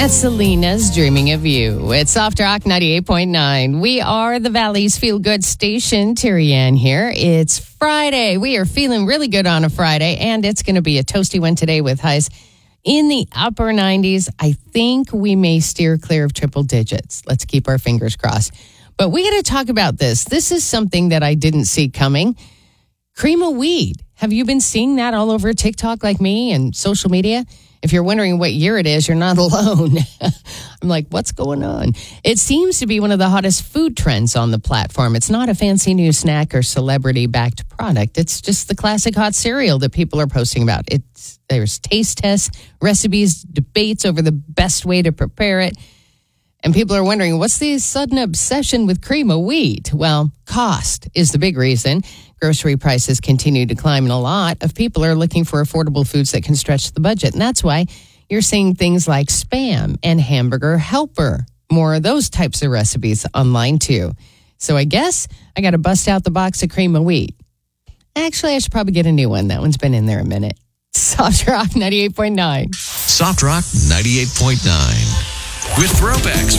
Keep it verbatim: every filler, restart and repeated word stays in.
That's Selena's Dreaming of You. It's Soft Rock ninety-eight point nine. We are the Valley's Feel Good station. Terry Ann here. It's Friday. We are feeling really good on a Friday, and it's going to be a toasty one today with highs in the upper nineties. I think we may steer clear of triple digits. Let's keep our fingers crossed. But we got to talk about this. This is something that I didn't see coming. Cream of weed. Have you been seeing that all over TikTok like me and social media? If you're wondering what year it is, you're not alone. I'm like, what's going on? It seems to be one of the hottest food trends on the platform. It's not a fancy new snack or celebrity-backed product. It's just the classic hot cereal that people are posting about. It's There's taste tests, recipes, debates over the best way to prepare it. And people are wondering, what's the sudden obsession with cream of wheat? Well, cost is the big reason. Grocery prices continue to climb, and a lot of people are looking for affordable foods that can stretch the budget. And that's why you're seeing things like Spam and Hamburger Helper. More of those types of recipes online, too. So I guess I got to bust out the box of cream of wheat. Actually, I should probably get a new one. That one's been in there a minute. Soft Rock ninety-eight point nine. Soft Rock ninety-eight point nine. With throwbacks